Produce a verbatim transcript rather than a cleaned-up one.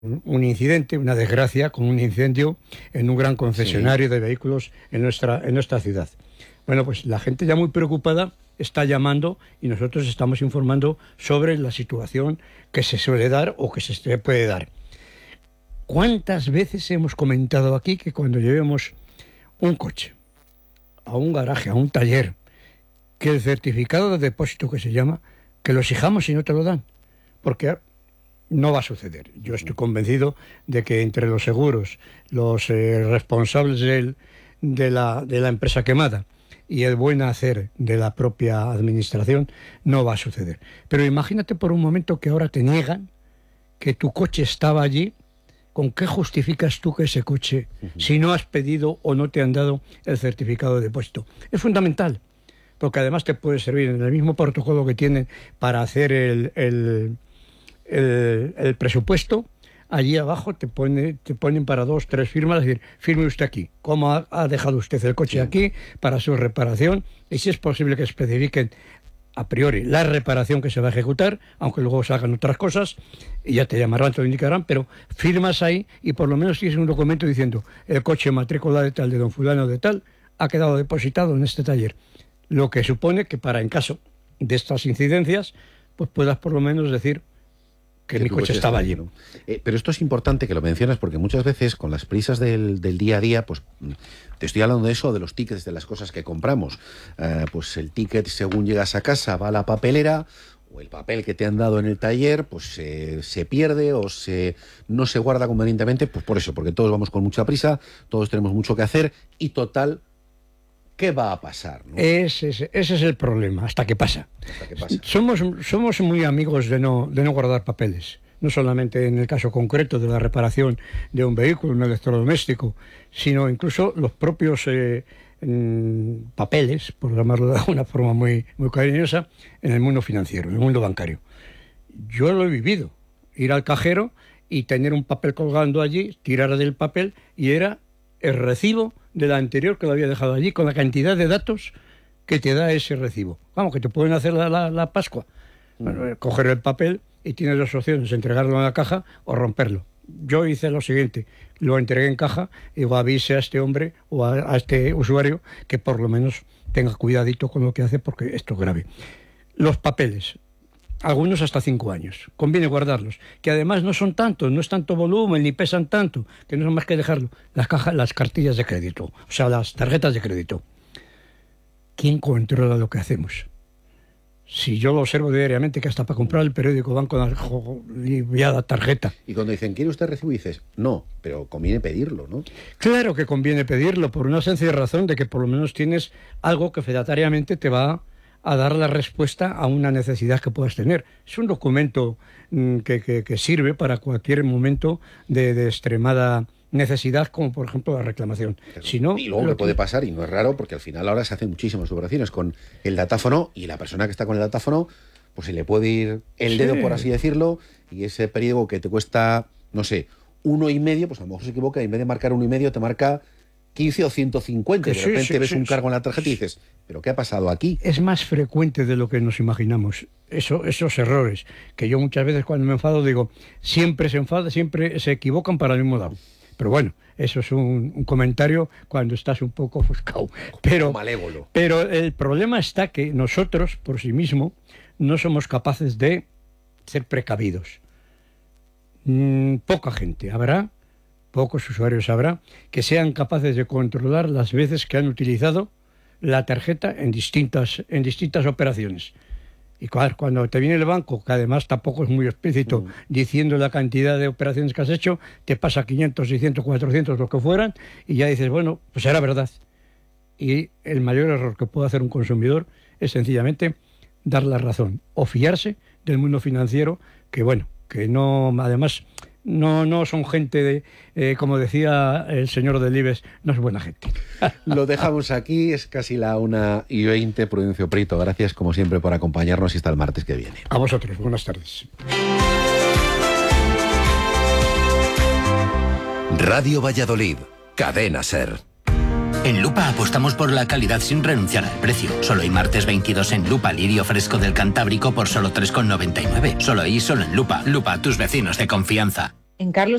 un incidente, una desgracia, con un incendio en un gran concesionario sí. de vehículos en nuestra, en nuestra ciudad. Bueno, pues la gente ya muy preocupada está llamando y nosotros estamos informando sobre la situación que se suele dar o que se puede dar. ¿Cuántas veces hemos comentado aquí que cuando llevemos un coche a un garaje, a un taller, que el certificado de depósito, que se llama, que lo exijamos y no te lo dan? Porque no va a suceder. Yo estoy convencido de que entre los seguros, los eh, responsables del, de, la, de la empresa quemada y el buen hacer de la propia administración, no va a suceder. Pero imagínate por un momento que ahora te niegan que tu coche estaba allí. ¿Con qué justificas tú que ese coche, uh-huh. si no has pedido o no te han dado el certificado de depósito? Es fundamental, porque además te puede servir en el mismo protocolo que tienen para hacer el, el, el, el presupuesto. Allí abajo te, pone, te ponen para dos, tres firmas, es decir, firme usted aquí, cómo ha, ha dejado usted el coche sí. aquí para su reparación, y si es posible que especifiquen a priori la reparación que se va a ejecutar, aunque luego salgan otras cosas y ya te llamarán, te lo indicarán, pero firmas ahí y por lo menos tienes un documento diciendo el coche matrícula de tal, de don fulano de tal, ha quedado depositado en este taller, lo que supone que para en caso de estas incidencias pues puedas por lo menos decir que, que mi coche, coche estaba allí, ¿no? Eh, pero esto es importante que lo mencionas porque muchas veces con las prisas del, del día a día, pues te estoy hablando de eso, de los tickets, de las cosas que compramos. Eh, pues el ticket, según llegas a casa, va a la papelera, o el papel que te han dado en el taller, pues eh, se pierde o se no se guarda convenientemente, pues por eso, porque todos vamos con mucha prisa, todos tenemos mucho que hacer y total, ¿qué va a pasar, ¿no? Ese, ese, ese es el problema, hasta que pasa. Hasta que pasa. Somos, somos muy amigos de no, de no guardar papeles. No solamente en el caso concreto de la reparación de un vehículo, un electrodoméstico, sino incluso los propios eh, papeles, por llamarlo de una forma muy, muy cariñosa, en el mundo financiero, en el mundo bancario. Yo lo he vivido, ir al cajero y tener un papel colgando allí, tirar del papel y era el recibo de la anterior que lo había dejado allí, con la cantidad de datos que te da ese recibo. Vamos, que te pueden hacer la, la, la Pascua. Bueno, coger el papel y tienes dos opciones, entregarlo en la caja o romperlo. Yo hice lo siguiente, lo entregué en caja y digo, avise a este hombre o a, a este usuario que por lo menos tenga cuidadito con lo que hace porque esto es grave. Los papeles, algunos hasta cinco años, conviene guardarlos, que además no son tantos, no es tanto volumen ni pesan tanto, que no es más que dejarlo. Las cajas, las cartillas de crédito, o sea, las tarjetas de crédito. ¿Quién controla lo que hacemos? Si yo lo observo diariamente, que hasta para comprar el periódico van con la, la tarjeta. Y cuando dicen, ¿quiere usted recibo? Y dices, no, pero conviene pedirlo, ¿no? Claro que conviene pedirlo, por una sencilla razón de que por lo menos tienes algo que fedatariamente te va a dar la respuesta a una necesidad que puedas tener. Es un documento mmm, que, que, que sirve para cualquier momento de, de extremada necesidad, como por ejemplo la reclamación. Pero, si no, y luego lo que puede pasar, y no es raro, porque al final ahora se hacen muchísimas operaciones con el datáfono y la persona que está con el datáfono, pues se le puede ir el sí. dedo, por así decirlo, y ese periódico que te cuesta, no sé, uno y medio, pues a lo mejor se equivoca y en vez de marcar uno y medio te marca quince o ciento cincuenta, y de sí, repente sí, ves sí, un sí. cargo en la tarjeta y dices, ¿pero qué ha pasado aquí? Es más frecuente de lo que nos imaginamos, eso, esos errores, que yo muchas veces cuando me enfado digo, siempre se enfada, siempre se equivocan para el mismo lado. Pero bueno, eso es un, un comentario cuando estás un poco ofuscado. Pero, malévolo. Pero el problema está que nosotros, por sí mismos, no somos capaces de ser precavidos. Mm, poca gente habrá, pocos usuarios habrá, que sean capaces de controlar las veces que han utilizado la tarjeta en distintas, en distintas operaciones. Y claro, cuando te viene el banco, que además tampoco es muy explícito, mm. diciendo la cantidad de operaciones que has hecho, te pasa quinientos, seiscientos, cuatrocientos, lo que fueran, y ya dices, bueno, pues era verdad. Y el mayor error que puede hacer un consumidor es sencillamente dar la razón, o fiarse del mundo financiero, que bueno, que no, además, no, no son gente de, eh, como decía el señor del IBEX, no es buena gente. Lo dejamos aquí, es casi la una y veinte. Prudencio Prieto, gracias como siempre por acompañarnos y hasta el martes que viene. A vosotros, buenas tardes. Radio Valladolid, Cadena SER. En Lupa apostamos por la calidad sin renunciar al precio. Solo hoy martes veintidós en Lupa, lirio fresco del Cantábrico por solo tres con noventa y nueve. Solo ahí, solo en Lupa. Lupa, tus vecinos de confianza. en Carlos